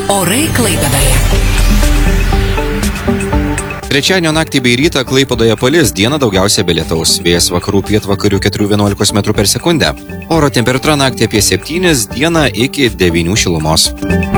Orai Klaipėdoje. Trečiadienio naktį bei rytą Klaipėdoje palis, dieną daugiausia be lietaus. Vėjas vakarų pietvakarių 4–11 m/s. Oro temperatūra naktį apie 7, dieną iki 9 šilumos.